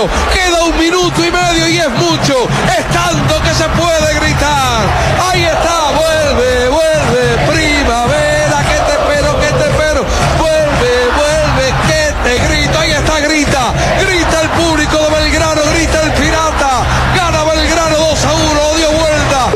pero queda 1 minuto y medio y es mucho. Es tanto que se puede gritar. Ahí está, vuelve, vuelve, primavera, que te espero. Vuelve, que te grito. Ahí está, grita el público de Belgrano, grita el Pirata. Gana Belgrano 2-1, dio vuelta.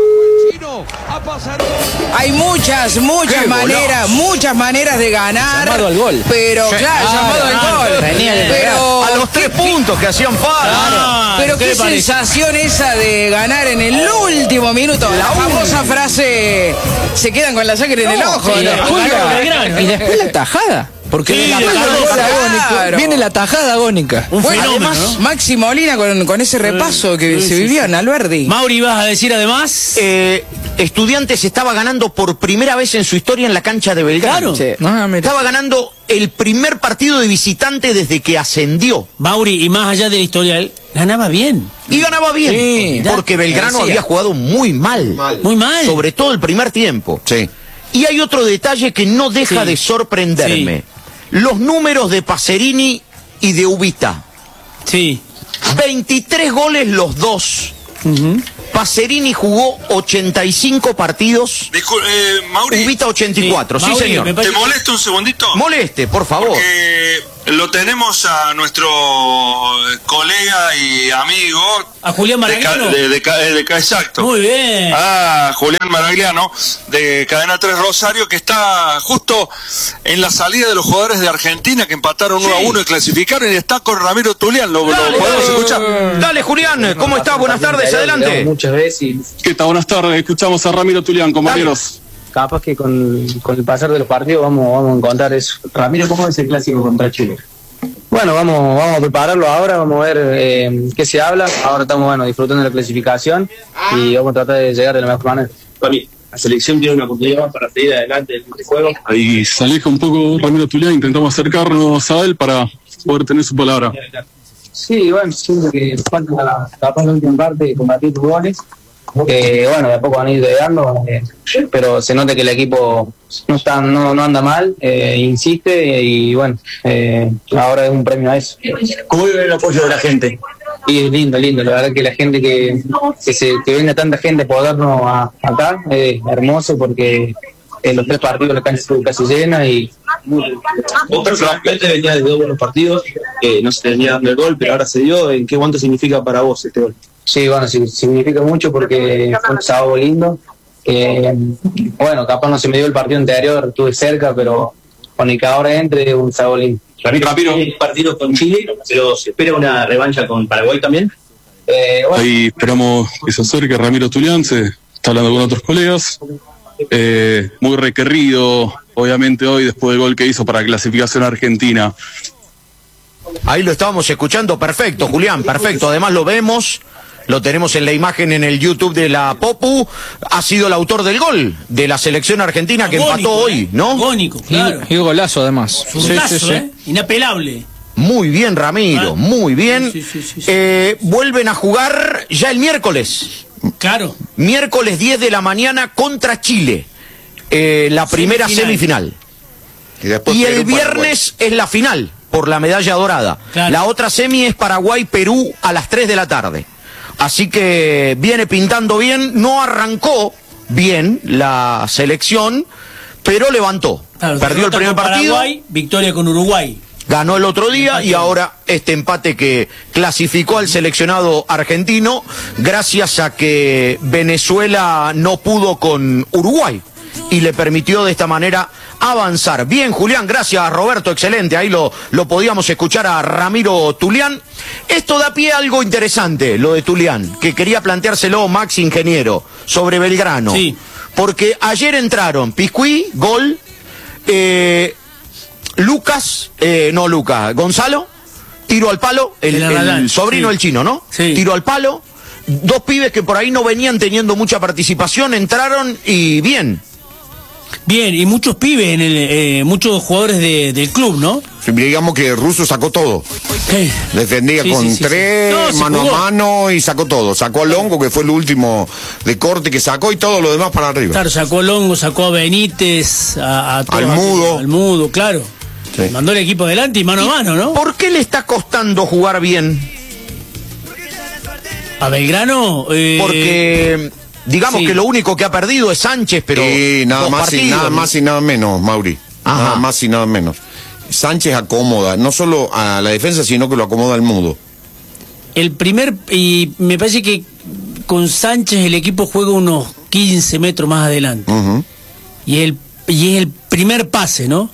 Hay muchas maneras de ganar. Llamado al gol. Pero claro, llamado al gol. Pero a los 3 puntos que hacían falta. Pero qué sensación esa de ganar en el último minuto. La famosa frase, se quedan con la sangre en el ojo. Y después la tajada. Porque viene la tajada agónica. Bueno, además, ¿no? Maxi Molina con ese repaso que se vivió en Alberdi. Mauri, ¿vas a decir además? Estudiantes estaba ganando por primera vez en su historia en la cancha de Belgrano. Claro. Sí. Estaba ganando el primer partido de visitante desde que ascendió. Mauri, y más allá de la historia, ganaba bien. Y ganaba bien. Sí, porque Belgrano había jugado muy mal. Muy mal. Sobre todo el primer tiempo. Sí. Y hay otro detalle que no deja de sorprenderme. Sí. Los números de Pacerini y de Ubita. Sí. 23 goles los dos. Pacerini jugó 85 partidos. Mauri. Ubita 84, sí, Mauri, señor. ¿Te molesto un segundito? Moleste, por favor. Lo tenemos a nuestro colega y amigo. ¿A Julián Maragliano? Exacto. Muy bien. A Julián Maragliano, de Cadena 3 Rosario, que está justo en la salida de los jugadores de Argentina que empataron 1-1 y clasificaron, y está con Ramiro Tulián. ¿Lo podemos escuchar? Dale, Julián, ¿cómo estás? Buenas tardes, adelante. Muchas veces. ¿Qué tal? Buenas tardes. Escuchamos a Ramiro Tulián, compañeros. Capaz que con el pasar de los partidos vamos a encontrar eso. Ramiro, ¿cómo es el clásico contra Chile? Bueno, vamos a prepararlo ahora, vamos a ver qué se habla. Ahora estamos disfrutando de la clasificación y vamos a tratar de llegar de la mejor manera. La selección tiene una oportunidad para seguir adelante en este juego. Ahí se aleja un poco Ramiro Tulián, intentamos acercarnos a él para poder tener su palabra. Sí, bueno, siento que falta capaz la última parte, combatir tus goles. De a poco van a ir llegando, pero se nota que el equipo no anda mal, insiste y ahora es un premio a eso. ¿Cómo vive el apoyo de la gente? Y es lindo, la verdad que la gente que venga tanta gente a podernos acá es hermoso porque en los 3 partidos la cancha estuvo casi llena y... Vos personalmente venías de 2 buenos partidos, no se tenía dando el gol, pero ahora se dio. ¿En qué cuánto significa para vos este gol? Sí, significa mucho porque fue un sábado lindo. Capaz no se me dio el partido anterior, estuve cerca, pero con el que ahora entre un sábado lindo. Ramiro, un partido con Chile, pero ¿se espera una revancha con Paraguay también? Ahí esperamos que se acerque Ramiro Tulián, se está hablando con otros colegas. Muy requerido, obviamente, hoy después del gol que hizo para clasificación argentina. Ahí lo estábamos escuchando, perfecto, Julián, perfecto. Además lo vemos, lo tenemos en la imagen en el YouTube de la Popu. Ha sido el autor del gol de la selección argentina que empató hoy, ¿no? Agónico, claro. Y golazo, además. Zurdazo, inapelable. Muy bien, Ramiro, muy bien. Sí. Vuelven a jugar ya el miércoles. Claro. Miércoles 10 de la mañana contra Chile. La primera semifinal. Y el viernes es la final por la medalla dorada. Claro. La otra semi es Paraguay-Perú a las 3 de la tarde. Así que viene pintando bien. No arrancó bien la selección, pero levantó. Claro, perdió el primer partido. Paraguay, victoria con Uruguay. Ganó el otro día y ahora este empate que clasificó al seleccionado argentino gracias a que Venezuela no pudo con Uruguay y le permitió de esta manera avanzar. Bien, Julián, gracias, Roberto, excelente. Ahí lo podíamos escuchar a Ramiro Tulián. Esto da pie a algo interesante, lo de Tulián, que quería planteárselo Max Ingeniero, sobre Belgrano. Sí. Porque ayer entraron Piscuí, gol, Gonzalo, tiro al palo, el sobrino del chino, ¿no? Sí. Tiro al palo, 2 pibes que por ahí no venían teniendo mucha participación, entraron y bien. Bien, y muchos pibes, muchos jugadores del club, ¿no? Digamos que Russo sacó todo. Defendía con 3, mano a mano, y sacó todo. Sacó a Longo, que fue el último de corte que sacó, y todo lo demás para arriba. Claro, sacó a Longo, sacó a Benítez, al Mudo. Al Mudo, claro. Sí. Mandó el equipo adelante y mano a mano, ¿no? ¿Por qué le está costando jugar bien? A Belgrano... Porque... Digamos que lo único que ha perdido es Sánchez, pero... nada más y nada menos, Mauri. Ajá. Nada más y nada menos. Sánchez acomoda, no solo a la defensa, sino que lo acomoda al mudo. Y me parece que con Sánchez el equipo juega unos 15 metros más adelante. Y es el primer pase, ¿no?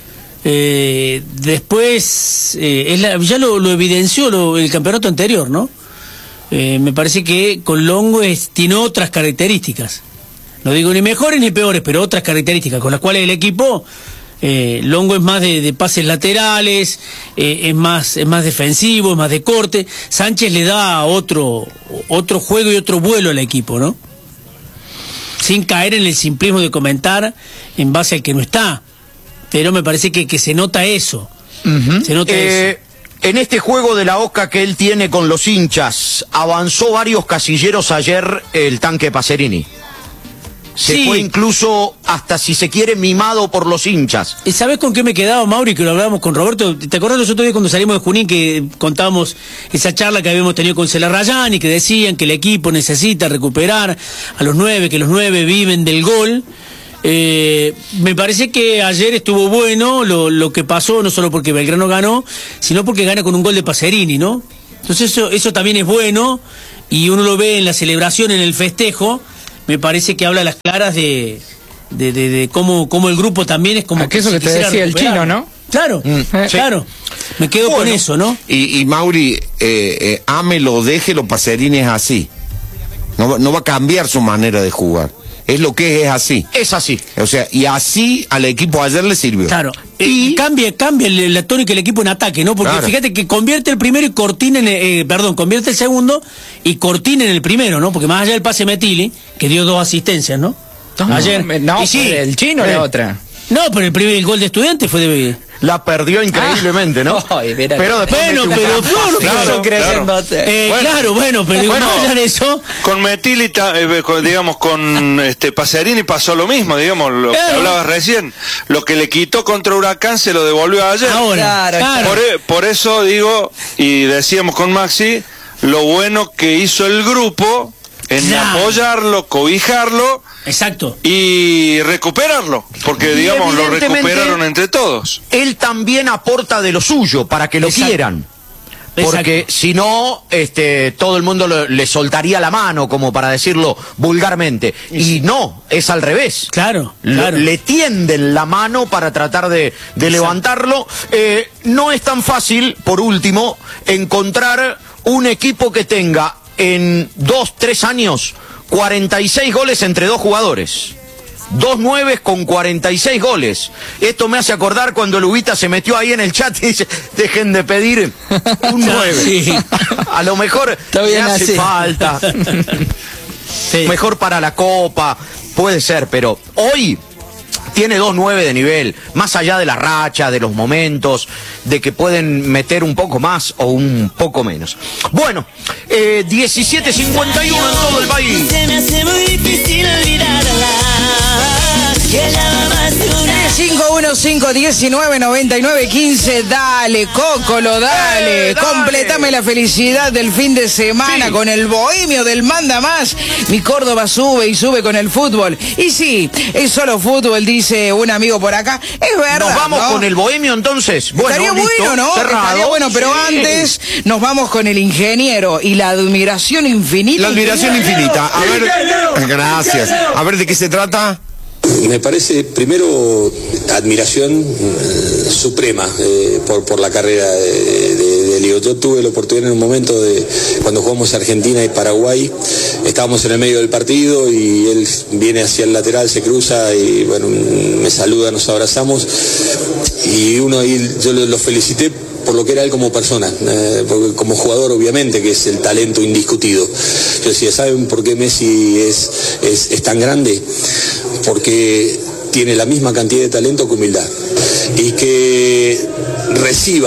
Después, ya lo evidenció el campeonato anterior, ¿no? Me parece que con Longo tiene otras características. No digo ni mejores ni peores, pero otras características con las cuales el equipo... Longo es más de pases laterales, es más defensivo, es más de corte. Sánchez le da otro juego y otro vuelo al equipo, ¿no? Sin caer en el simplismo de comentar en base al que no está. Pero me parece que se nota eso. Se nota eso. En este juego de la OCA que él tiene con los hinchas, avanzó varios casilleros ayer el tanque Pacerini. Se fue incluso, hasta si se quiere, mimado por los hinchas. ¿Y sabes con qué me quedaba, Mauri, que lo hablábamos con Roberto? ¿Te acordás los otros días cuando salimos de Junín que contábamos esa charla que habíamos tenido con Celarrayán y que decían que el equipo necesita recuperar a los 9, que los 9 viven del gol? Me parece que ayer estuvo bueno lo que pasó, no solo porque Belgrano ganó, sino porque gana con un gol de Pacerini, ¿no? Entonces eso también es bueno, y uno lo ve en la celebración, en el festejo. Me parece que habla a las claras de cómo el grupo también es como... Aquello que te decía el chino, ¿no? Claro, claro. Me quedo con eso, ¿no? Y Mauri, ámelo, déjelo, Pacerini es así. No va a cambiar su manera de jugar. Es lo que es así. Es así. O sea, y así al equipo ayer le sirvió. Claro. Y cambia la tónica del equipo en ataque, ¿no? Porque fíjate que convierte el primero y Cortina convierte el segundo y Cortina en el primero, ¿no? Porque más allá del pase Metilli, que dio 2 asistencias, ¿no? Ayer. No, el chino la otra. No, pero el gol de Estudiantes fue de... La perdió increíblemente, ¿no? Pero después pero igual eso. Con Metilli, digamos, con Pacerini pasó lo mismo, digamos, lo que hablabas recién. Lo que le quitó contra Huracán se lo devolvió ayer. Claro. Por eso digo, y decíamos con Maxi, lo bueno que hizo el grupo en apoyarlo, cobijarlo. Exacto. Y recuperarlo, porque digamos lo recuperaron entre todos. Él también aporta de lo suyo para que lo quieran. Porque si no, todo el mundo le soltaría la mano, como para decirlo vulgarmente. Y no, es al revés. Claro. Le tienden la mano para tratar de levantarlo. No es tan fácil, por último, encontrar un equipo que tenga en 2-3 años 46 goles entre 2 jugadores. 2 9 con 46 goles. Esto me hace acordar cuando Lubita se metió ahí en el chat y dice, dejen de pedir un 9. Sí. A lo mejor le hace falta. Mejor para la Copa, puede ser, pero hoy tiene 2 9 de nivel, más allá de la racha, de los momentos, de que pueden meter un poco más o un poco menos. Bueno, 17:51 en todo el país. Se me hace muy difícil olvidarla. 515-1999-15. Dale, Cócolo, dale. Completame la felicidad del fin de semana con el bohemio del Manda Más. Mi Córdoba sube y sube con el fútbol. Y sí, es solo fútbol, dice un amigo por acá. Es verdad. Nos vamos con el bohemio entonces. Bueno, estaría listo, bueno, ¿no? Cerrado. Estaría bueno, pero antes nos vamos con el ingeniero y la admiración infinita. La admiración infinita. A ver, gracias. A ver, ¿de qué se trata? Me parece, primero, admiración suprema por la carrera de Leo. Yo tuve la oportunidad en un momento cuando jugamos Argentina y Paraguay, estábamos en el medio del partido y él viene hacia el lateral, se cruza y bueno, me saluda, nos abrazamos y yo lo felicité por lo que era él como persona, porque como jugador obviamente que es el talento indiscutido. Yo decía, ¿saben por qué Messi es tan grande? Porque tiene la misma cantidad de talento que humildad y que reciba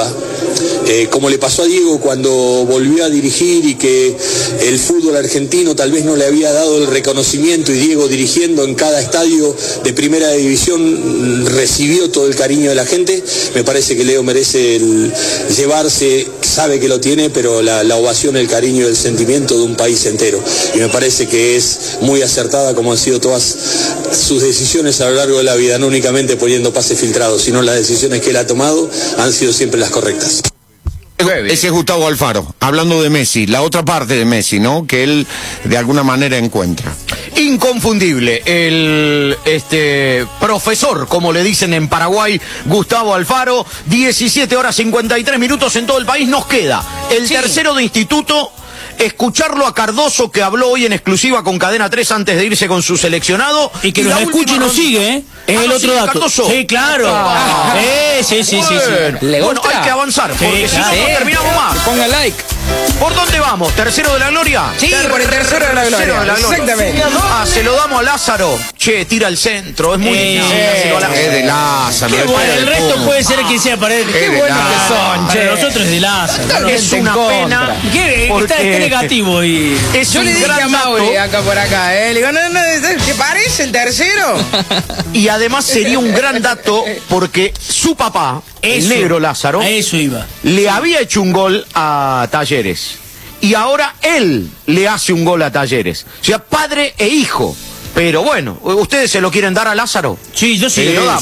como le pasó a Diego cuando volvió a dirigir y que el fútbol argentino tal vez no le había dado el reconocimiento, y Diego dirigiendo en cada estadio de primera división recibió todo el cariño de la gente. Me parece que Leo merece llevarse, sabe que lo tiene, pero la ovación, el cariño y el sentimiento de un país entero, y me parece que es muy acertada como han sido todas sus decisiones a lo largo de la vida, no únicamente poniendo pases filtrados, sino las decisiones que él ha tomado han sido siempre las correctas. Ese es Gustavo Alfaro, hablando de Messi, la otra parte de Messi, ¿no? Que él de alguna manera encuentra. Inconfundible, el profesor, como le dicen en Paraguay, Gustavo Alfaro. 17 horas 53 minutos en todo el país. Nos queda el tercero de instituto. Escucharlo a Cardoso, que habló hoy en exclusiva con Cadena 3 antes de irse con su seleccionado. Y que nos escuche y nos sigue, ¿eh? Es el otro dato. Cardoso. Sí, claro. Sí. ¿Le gusta? Bueno, hay que avanzar, porque si no terminamos más. Ponga like. ¿Por dónde vamos? ¿Tercero de la gloria? Sí, por el tercero de la gloria. Exactamente. Se lo damos a Lázaro. Che, tira al centro. Es muy difícil. Es de Lázaro. Qué bueno, el resto puede ser que sea para él. Qué buenos que son, che. Nosotros es de Lázaro. Es una pena. Está negativo. Yo le dije a Mauri acá por acá, le digo, no, ¿te parece el tercero? Y además sería un gran dato porque su papá, el negro Lázaro, a eso iba, le había hecho un gol a Talleres. Y ahora él le hace un gol a Talleres. O sea, padre e hijo. Pero bueno, ¿ustedes se lo quieren dar a Lázaro? Sí, yo sí. Lo damos.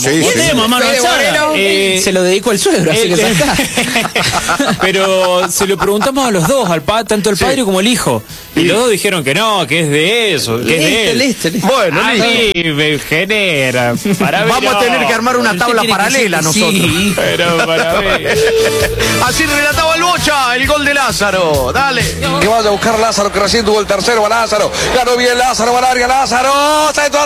Se lo dedico al suegro, así que está. Pero se lo preguntamos a los dos, tanto el padre como el hijo. Y los dos dijeron que no, que es de eso, que es de él. Listo. Bueno, a mí me genera. Vamos a tener que armar una tabla paralela nosotros. Sí, pero para ver. Así relataba el Bocha, el gol de Lázaro. Dale. Que vaya a buscar Lázaro, que recién tuvo el tercero a Lázaro. Ganó bien Lázaro, va al área Lázaro.